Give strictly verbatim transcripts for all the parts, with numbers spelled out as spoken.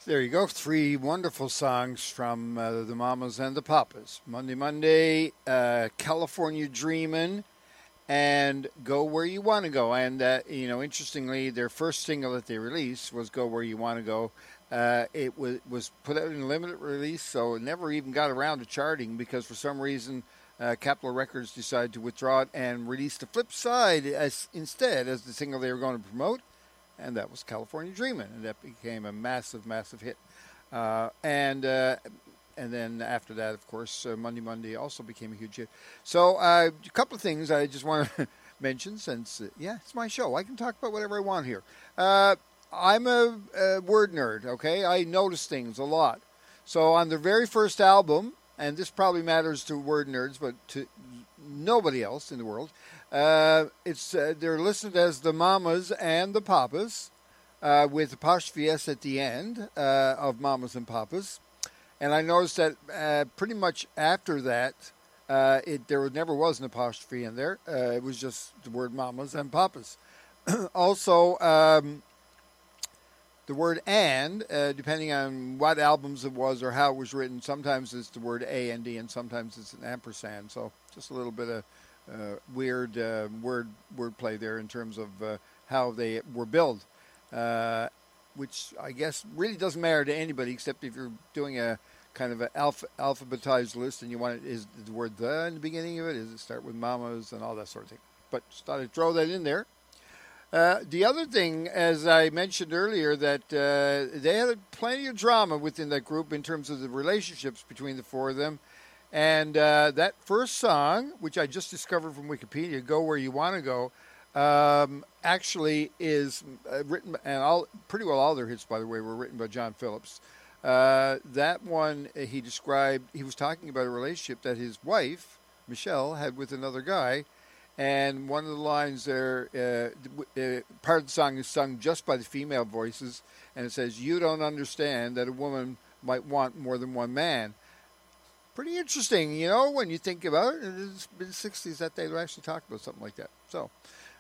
There you go. Three wonderful songs from uh, the Mamas and the Papas. Monday, Monday, uh, California Dreamin', and Go Where You Want to Go. And, uh, you know, interestingly, their first single that they released was Go Where You Want to Go. Uh, it was, was put out in limited release, so it never even got around to charting because for some reason uh, Capitol Records decided to withdraw it and release the flip side as instead as the single they were going to promote. And that was California Dreamin', and that became a massive, massive hit. Uh, and uh, and then after that, of course, uh, Monday Monday also became a huge hit. So uh, a couple of things I just want to mention since, uh, yeah, it's my show. I can talk about whatever I want here. Uh, I'm a, a word nerd, okay? I notice things a lot. So on their very first album, and this probably matters to word nerds, but to nobody else in the world, Uh, it's uh, they're listed as the Mamas and the Papas, uh, with apostrophe s at the end uh, of Mamas and Papas, and I noticed that uh, pretty much after that, uh, it there never was an apostrophe in there. Uh, it was just the word Mamas and Papas. Also, um, the word and, uh, depending on what albums it was or how it was written, sometimes it's the word A and D, and sometimes it's an ampersand. So just a little bit of Uh, weird uh, word wordplay there in terms of uh, how they were billed, uh, which I guess really doesn't matter to anybody except if you're doing a kind of an alph- alphabetized list and you want it, is the word the in the beginning of it? Does it start with mamas and all that sort of thing? But just thought I'd throw that in there. Uh, the other thing, as I mentioned earlier, that uh, they had plenty of drama within that group in terms of the relationships between the four of them. And uh, that first song, which I just discovered from Wikipedia, Go Where You Want to Go, um, actually is uh, written, and all, pretty well all their hits, by the way, were written by John Phillips. Uh, that one, uh, he described, he was talking about a relationship that his wife, Michelle, had with another guy. And one of the lines there, uh, uh, part of the song is sung just by the female voices, and it says, "You don't understand that a woman might want more than one man." Pretty interesting, you know, when you think about it. It's been the sixties that they actually talked about something like that. So,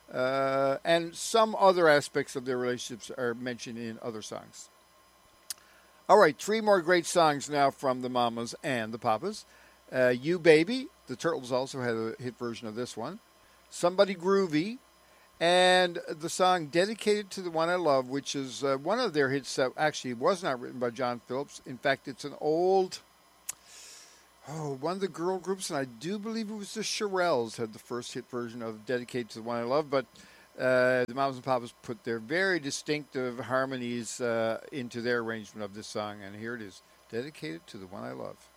uh, and some other aspects of their relationships are mentioned in other songs. All right, three more great songs now from the Mamas and the Papas. Uh, You Baby, the Turtles also had a hit version of this one. Somebody Groovy, and the song Dedicated to the One I Love, which is uh, one of their hits that actually was not written by John Phillips. In fact, it's an old... Oh, one of the girl groups, and I do believe it was the Shirelles, had the first hit version of Dedicated to the One I Love, but uh, the Mamas and Papas put their very distinctive harmonies uh, into their arrangement of this song, and here it is, Dedicated to the One I Love.